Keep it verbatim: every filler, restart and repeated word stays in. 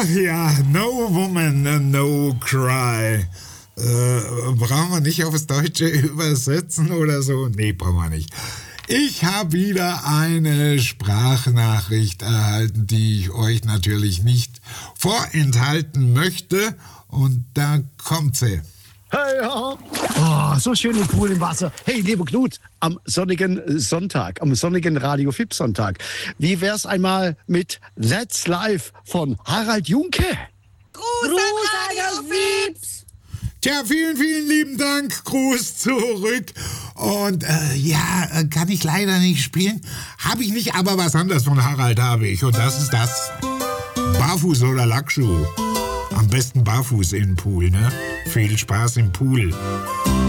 Ach ja, no woman, no cry. Äh, brauchen wir nicht aufs Deutsche übersetzen oder so? Nee, brauchen wir nicht. Ich habe wieder eine Sprachnachricht erhalten, die ich euch natürlich nicht vorenthalten möchte. Und da kommt sie. Hey, ja. Oh, so schön und cool im Wasser. Hey, lieber Knut, am sonnigen Sonntag, am sonnigen Radio F I P Sonntag. Wie wär's einmal mit That's Live von Harald Junke? Gruß, Gruß an Radio Fips. Tja, vielen, vielen lieben Dank. Gruß zurück. Und äh, ja, kann ich leider nicht spielen. Habe ich nicht, aber was anderes von Harald habe ich. Und das ist das. Barfuß oder Lackschuh. Am besten barfuß in den Pool, ne? Viel Spaß im Pool.